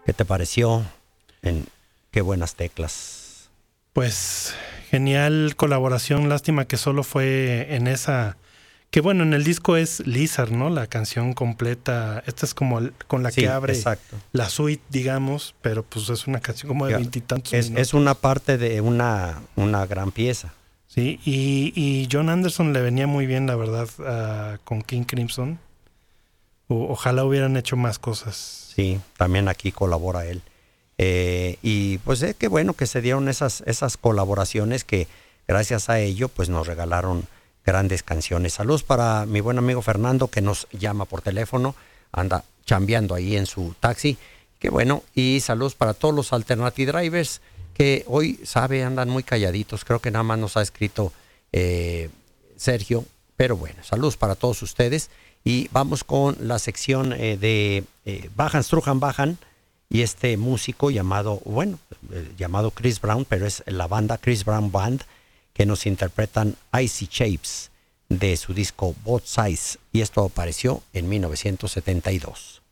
¿Qué te pareció? Qué buenas teclas. Pues genial colaboración, lástima que solo fue en esa, que bueno, en el disco es Lizard, ¿no? La canción completa, esta es como con la Sí, que abre exacto. la suite, digamos, pero pues es una canción como de Ya, veintitantos es minutos. una parte de una gran pieza. Sí, y John Anderson le venía muy bien, la verdad, con King Crimson. Ojalá hubieran hecho más cosas. Sí, también aquí colabora él. Y pues qué bueno que se dieron esas colaboraciones que gracias a ello pues nos regalaron grandes canciones. Saludos para mi buen amigo Fernando que nos llama por teléfono, anda chambeando ahí en su taxi. Qué bueno. Y saludos para todos los Alternative Drivers que hoy, andan muy calladitos. Creo que nada más nos ha escrito Sergio. Pero bueno, saludos para todos ustedes. Y vamos con la sección de Bajan, Strujan, Bajan. Y este músico llamado Chris Brown, pero es la banda Chris Brown Band, que nos interpretan Icy Shapes de su disco Both Sides. Y esto apareció en 1972.